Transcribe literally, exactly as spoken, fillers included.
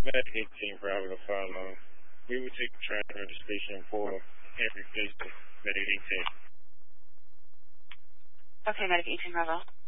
Med eighteen Bravo to follow. We will take the transfer to station four and replace the Med eighteen. Okay, Medic eighteen Bravo.